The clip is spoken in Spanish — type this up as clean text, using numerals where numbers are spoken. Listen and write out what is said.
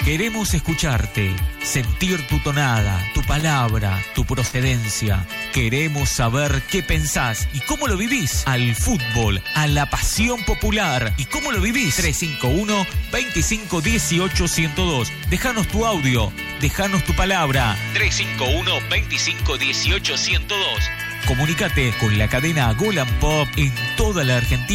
Queremos escucharte, sentir tu tonada, tu palabra, tu procedencia. Queremos saber qué pensás y cómo lo vivís. Al fútbol, a la pasión popular. ¿Y cómo lo vivís? 351-2518-102. Déjanos tu audio, déjanos tu palabra. 351-2518-102. Comunícate con la cadena Golan Pop en toda la Argentina.